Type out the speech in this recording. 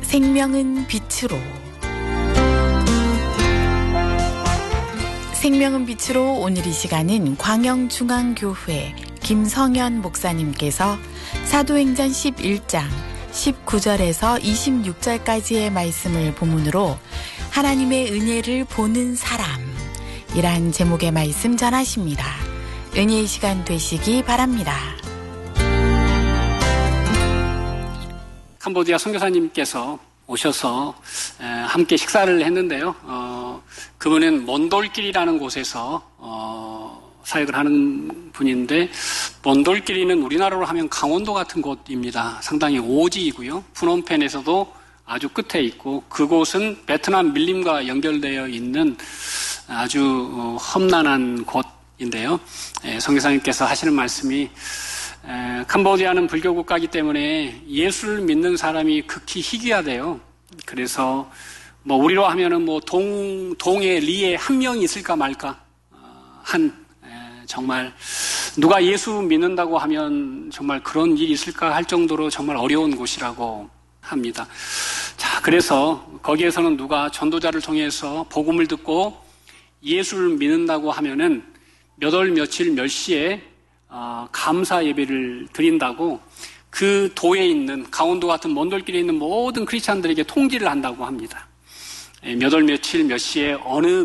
생명은 빛으로. 생명은 빛으로 오늘 이 시간은 광영중앙교회 김성현 목사님께서 사도행전 11장 19절에서 26절까지의 말씀을 본문으로 하나님의 은혜를 보는 사람이란 제목의 말씀 전하십니다. 은혜의 시간 되시기 바랍니다. 캄보디아 선교사님께서 오셔서 함께 식사를 했는데요. 그분은 몬돌길이라는 곳에서 사역을 하는 분인데, 몬돌길이는 우리나라로 하면 강원도 같은 곳입니다. 상당히 오지이고요. 푸놈펜에서도 아주 끝에 있고, 그곳은 베트남 밀림과 연결되어 있는 아주 험난한 곳인데요. 선교사님께서 하시는 말씀이, 캄보디아는 불교 국가이기 때문에 예수를 믿는 사람이 극히 희귀하대요. 그래서 우리로 하면은 동해 리에 한 명이 있을까 말까 정말 누가 예수 믿는다고 하면 정말 그런 일이 있을까 할 정도로 정말 어려운 곳이라고 합니다. 자, 그래서 거기에서는 누가 전도자를 통해서 복음을 듣고 예수를 믿는다고 하면은 몇 월 며칠 몇 시에 감사 예배를 드린다고 그 도에 있는 강원도 같은 먼돌길에 있는 모든 크리스찬들에게 통지를 한다고 합니다. 몇 월 며칠 몇 시에 어느